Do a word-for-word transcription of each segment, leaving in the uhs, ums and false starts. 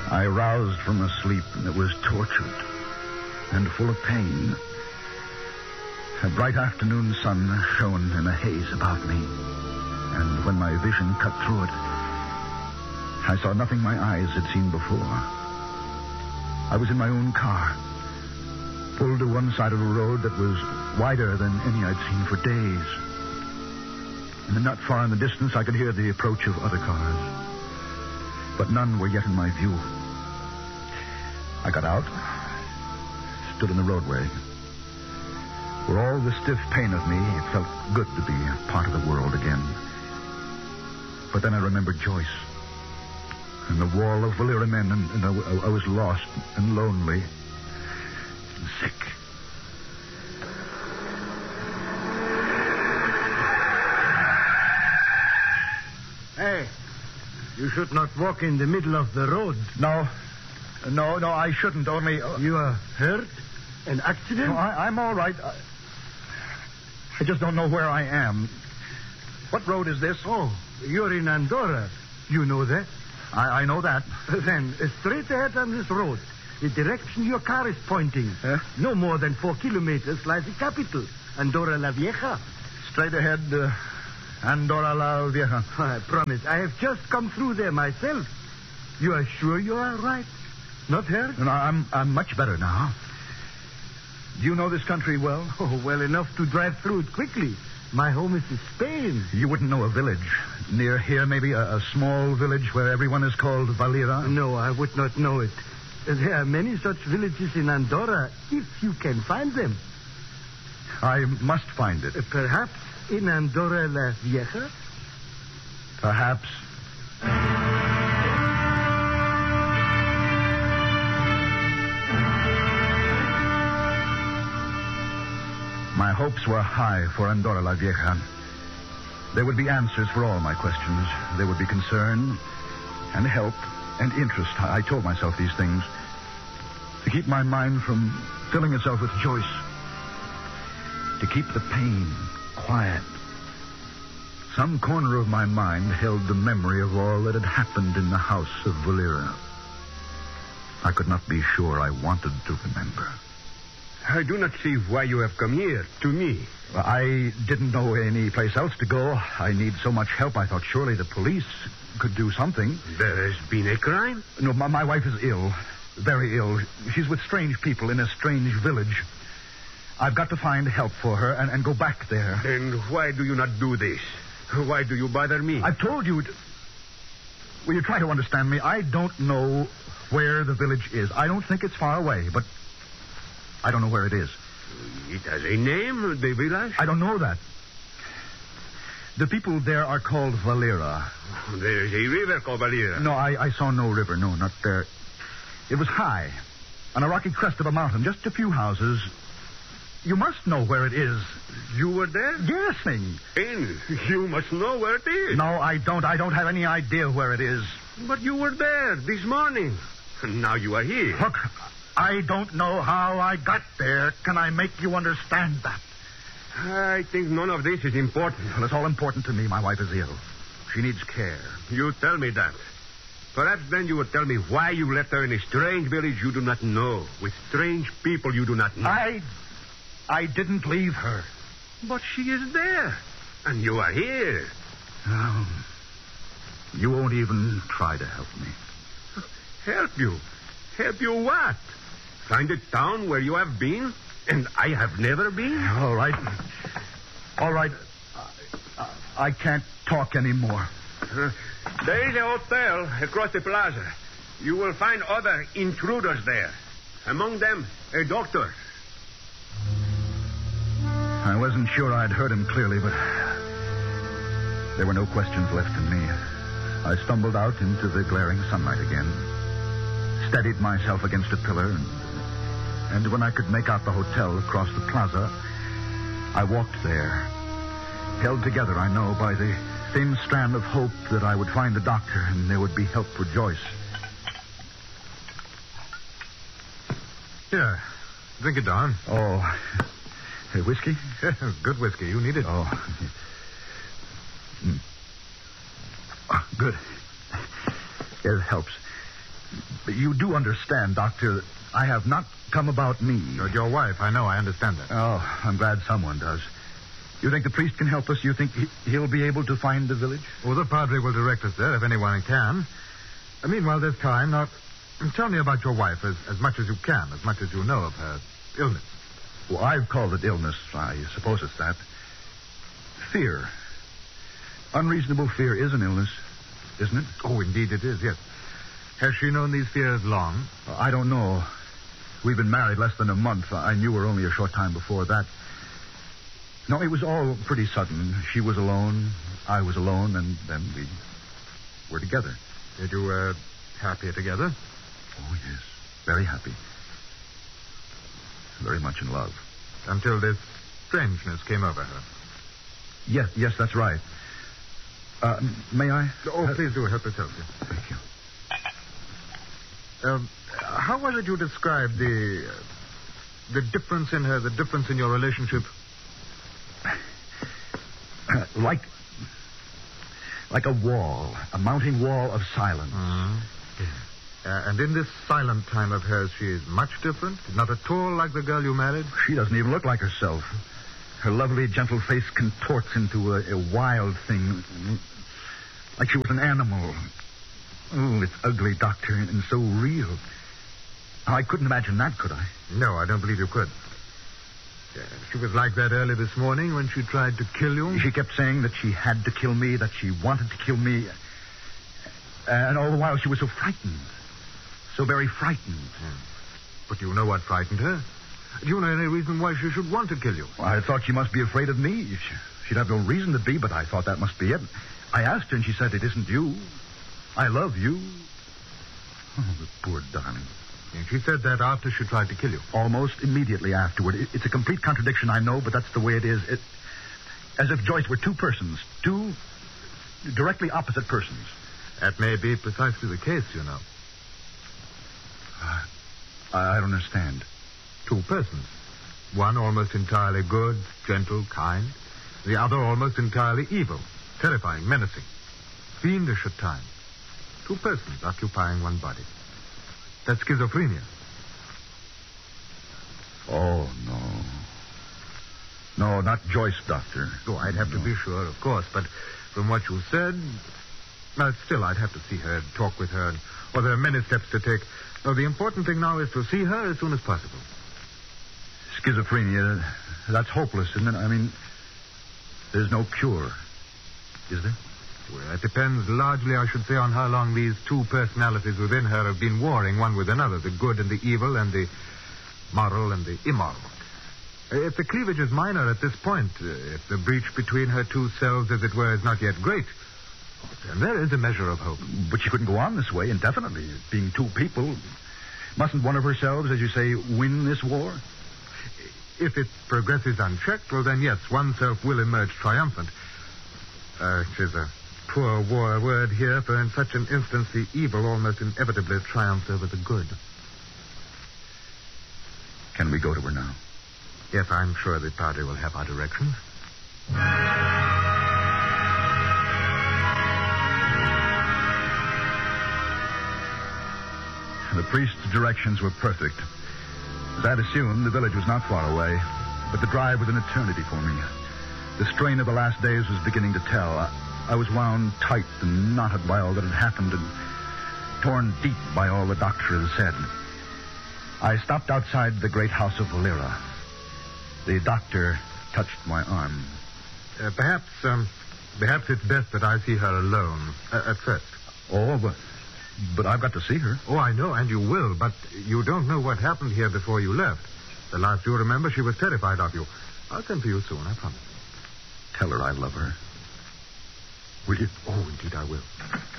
I roused from a sleep that was tortured and full of pain. A bright afternoon sun shone in a haze about me, and when my vision cut through it, I saw nothing my eyes had seen before. I was in my own car, pulled to one side of a road that was wider than any I'd seen for days. And not far in the distance, I could hear the approach of other cars, but none were yet in my view. I got out, stood in the roadway. For all the stiff pain of me, it felt good to be a part of the world again. But then I remembered Joyce and the wall of Valera men, and, and I, I was lost and lonely and sick. Hey, you should not walk in the middle of the road. No, no, no, I shouldn't, only... Uh, you are hurt? An accident? No, I, I'm all right. I, I just don't know where I am. What road is this? Oh, you're in Andorra. You know that? I, I know that. Then, uh, straight ahead on this road, the direction your car is pointing. Huh? No more than four kilometers lies the capital, Andorra la Vieja. Straight ahead, uh, Andorra la Vieja. I promise. I have just come through there myself. You are sure you are right? Not hurt? No, I'm, I'm much better now. Do you know this country well? Oh, well enough to drive through it quickly. My home is in Spain. You wouldn't know a village. Near here, maybe a, a small village where everyone is called Valera? No, I would not know it. There are many such villages in Andorra, if you can find them. I must find it. Uh, perhaps in Andorra la Vieja? Perhaps. My hopes were high for Andorra la Vieja. There would be answers for all my questions. There would be concern and help and interest. I told myself these things to keep my mind from filling itself with Joyce, to keep the pain quiet. Some corner of my mind held the memory of all that had happened in the house of Valera. I could not be sure I wanted to remember. I do not see why you have come here, to me. I didn't know any place else to go. I need so much help, I thought surely the police could do something. There has been a crime? No, my, my wife is ill. Very ill. She's with strange people in a strange village. I've got to find help for her and, and go back there. Then why do you not do this? Why do you bother me? I've told you... To... Will you try to understand me? I don't know where the village is. I don't think it's far away, but... I don't know where it is. It has a name, the village? I don't know that. The people there are called Valera. There is a river called Valera. No, I, I saw no river. No, not there. It was high, on a rocky crest of a mountain, just a few houses. You must know where it is. You were there? Guessing. Then you must know where it is. No, I don't. I don't have any idea where it is. But you were there this morning. Now you are here. Look, I don't know how I got there. Can I make you understand that? I think none of this is important. Well, it's all important to me. My wife is ill. She needs care. You tell me that. Perhaps then you would tell me why you left her in a strange village you do not know, with strange people you do not know. I... I didn't leave her. But she is there. And you are here. No. You won't even try to help me. Help you? Help you what? Find a town where you have been, and I have never been? All right. All right. I, I can't talk anymore. Uh, there is a hotel across the plaza. You will find other intruders there. Among them, a doctor. I wasn't sure I'd heard him clearly, but there were no questions left in me. I stumbled out into the glaring sunlight again, steadied myself against a pillar, and, and when I could make out the hotel across the plaza, I walked there, held together, I know, by the thin strand of hope that I would find the doctor and there would be help for Joyce. Here, drink it, Don. Oh, hey, whiskey? Good whiskey. You need it. Oh. Mm. Oh, good. It helps. But you do understand, Doctor, I have not come about me. You're your wife. I know. I understand that. Oh, I'm glad someone does. You think the priest can help us? You think he, he'll be able to find the village? Well, the padre will direct us there if anyone can. Uh, meanwhile, there's time. Now, tell me about your wife as, as much as you can, as much as you know of her illness. Well, I've called it illness. I suppose it's that. Fear. Unreasonable fear is an illness, isn't it? Oh, indeed it is, yes. Has she known these fears long? I don't know. We've been married less than a month. I knew her only a short time before that. No, it was all pretty sudden. She was alone, I was alone, and then we were together. Did you, uh, happier together? Oh, yes. Very happy. Very much in love. Until this strangeness came over her. Yes, yes, that's right. Uh, may I? Oh, please do. Help yourself. Thank you. Um, how was it you described the uh, the difference in her, the difference in your relationship? like, like a wall, a mounting wall of silence. Mm-hmm. Uh, and in this silent time of hers, she is much different? Not at all like the girl you married? She doesn't even look like herself. Her lovely, gentle face contorts into a, a wild thing, like she was an animal. Oh, it's ugly, Doctor, and so real. I couldn't imagine that, could I? No, I don't believe you could. Uh, she was like that early this morning when she tried to kill you? She kept saying that she had to kill me, that she wanted to kill me. And all the while she was so frightened. So very frightened. Hmm. But do you know what frightened her? Do you know any reason why she should want to kill you? Well, I thought she must be afraid of me. She'd have no reason to be, but I thought that must be it. I asked her, and she said, it isn't you. I love you. Oh, the poor darling. And she said that after she tried to kill you? Almost immediately afterward. It, it's a complete contradiction, I know, but that's the way it is. It, as if Joyce were two persons. Two directly opposite persons. That may be precisely the case, you know. Uh, I don't understand. Two persons. One almost entirely good, gentle, kind. The other almost entirely evil, terrifying, menacing, fiendish at times. Two persons occupying one body. That's schizophrenia. Oh, no. No, not Joyce, Doctor. Oh, I'd have no. to be sure, of course, but from what you said, well, still, I'd have to see her, talk with her, and, well, there are many steps to take. No, the important thing now is to see her as soon as possible. Schizophrenia, that's hopeless, isn't it? I mean, there's no cure, is there? Well, it depends largely, I should say, on how long these two personalities within her have been warring one with another, the good and the evil and the moral and the immoral. If the cleavage is minor at this point, uh, if the breach between her two selves, as it were, is not yet great, then there is a measure of hope. But she couldn't go on this way indefinitely, being two people. Mustn't one of herselves, as you say, win this war? If it progresses unchecked, well, then, yes, oneself will emerge triumphant. Uh, it is a poor war word here, for in such an instance, the evil almost inevitably triumphs over the good. Can we go to her now? Yes, I'm sure the Padre will have our directions. The priest's directions were perfect. As I'd assumed, the village was not far away, but the drive was an eternity for me. The strain of the last days was beginning to tell. I, I was wound tight and knotted by all that had happened and torn deep by all the doctor had said. I stopped outside the great house of Lyra. The doctor touched my arm. Uh, perhaps, um, perhaps it's best that I see her alone, uh, at first. Oh, but, but I've got to see her. Oh, I know, and you will, but you don't know what happened here before you left. The last you remember, she was terrified of you. I'll come for you soon, I promise. Tell her I love her. Will you? Oh, indeed I will.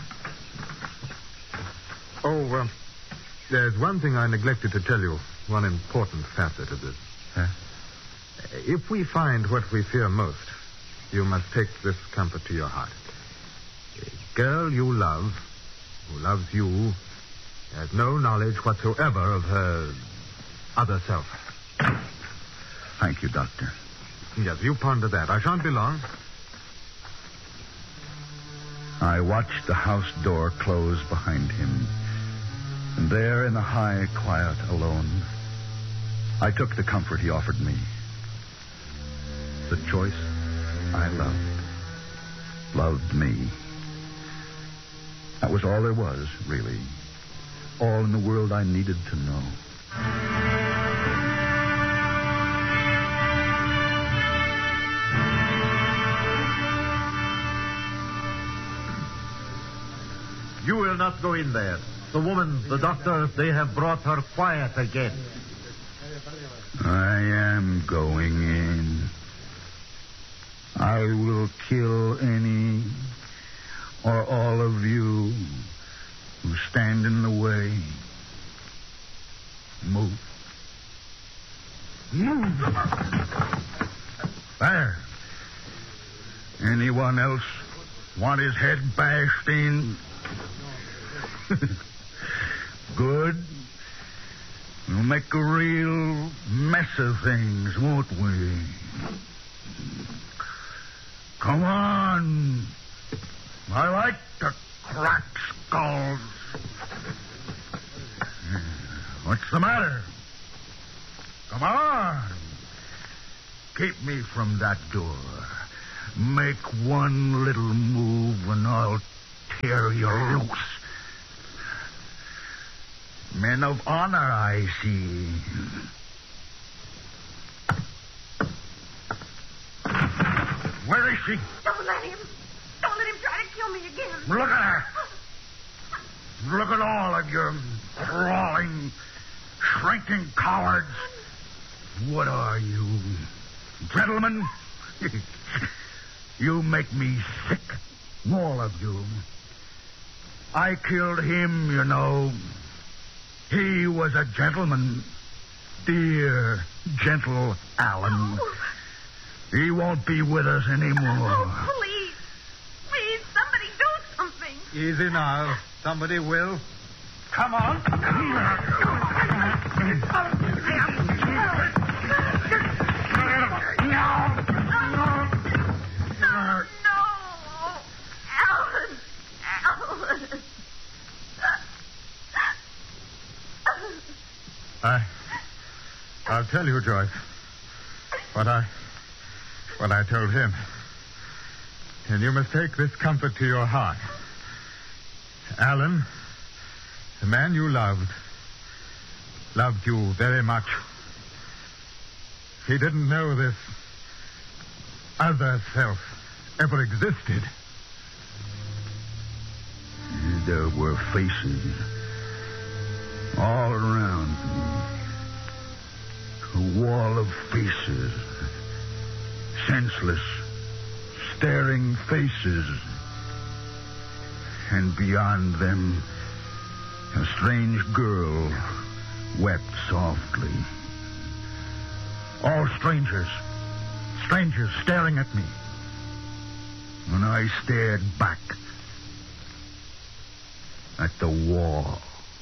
Oh, uh, there's one thing I neglected to tell you, one important facet of this. Huh? If we find what we fear most, you must take this comfort to your heart. A girl you love, who loves you, has no knowledge whatsoever of her other self. Thank you, Doctor. Yes, you ponder that. I shan't be long. I watched the house door close behind him. And And there in the high quiet alone, I took the comfort he offered me. The choice I loved. Loved me. That was all there was, really. All in the world I needed to know. You will not go in there. The woman, the doctor, they have brought her quiet again. I am going in. I will kill any or all of you who stand in the way. Move. Move. There. Anyone else want his head bashed in? Good. We'll make a real mess of things, won't we? Come on. I like to crack skulls. What's the matter? Come on. Keep me from that door. Make one little move and I'll tear you loose. Men of honor, I see. Where is she? Don't let him. Don't let him try to kill me again. Look at her. Look at all of you crawling, shrinking cowards. What are you? Gentlemen? You make me sick. All of you. I killed him, you know. He was a gentleman. Dear, gentle Alan. Oh. He won't be with us anymore. Oh, please. Please, somebody do something. Easy now. Somebody will. Come on. No. No. Alan. Alan. I... I'll tell you, Joyce, what I... what I told him. And you must take this comfort to your heart. Alan, the man you loved, loved you very much. He didn't know this other self ever existed. There were faces all around me. A wall of faces. Senseless, staring faces. And beyond them, a strange girl wept softly. All strangers. Strangers staring at me. And I stared back at the wall.